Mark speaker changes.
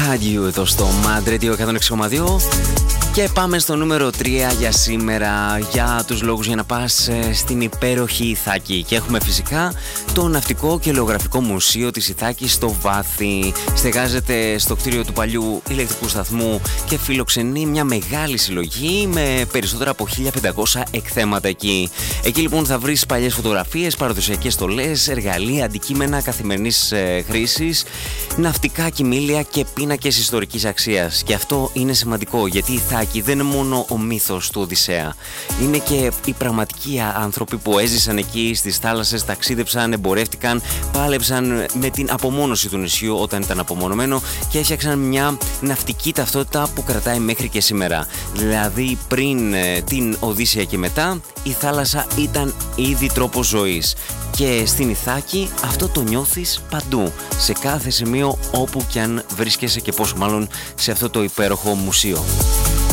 Speaker 1: Had You εδώ στο Mad Radio 106,2. Και πάμε στο νούμερο 3 για σήμερα, για τους λόγους για να πας στην υπέροχη Ιθάκη. Και έχουμε φυσικά το Ναυτικό και Ελαιογραφικό Μουσείο της Ιθάκης στο Βάθη. Στεγάζεται στο κτίριο του παλιού ηλεκτρικού σταθμού και φιλοξενεί μια μεγάλη συλλογή με περισσότερα από 1500 εκθέματα εκεί. Εκεί λοιπόν θα βρεις παλιές φωτογραφίες, παραδοσιακές στολές, εργαλεία, αντικείμενα καθημερινής χρήσης, ναυτικά κοιμήλια και πίνακες ιστορικής αξίας. Και αυτό είναι σημαντικό, γιατί η Ιθάκη δεν είναι μόνο ο μύθος του Οδυσσέα. Είναι και οι πραγματικοί άνθρωποι που έζησαν εκεί στις θάλασσες, ταξίδεψαν, εμπορεύτηκαν, πάλεψαν με την απομόνωση του νησιού όταν ήταν απομονωμένο και έφτιαξαν μια ναυτική ταυτότητα που κρατάει μέχρι και σήμερα. Δηλαδή πριν την Οδύσσεια και μετά, η θάλασσα ήταν ήδη τρόπος ζωής. Και στην Ιθάκη αυτό το νιώθεις παντού, σε κάθε σημείο όπου κι αν βρίσκεσαι, και πόσο μάλλον σε αυτό το υπέροχο μουσείο.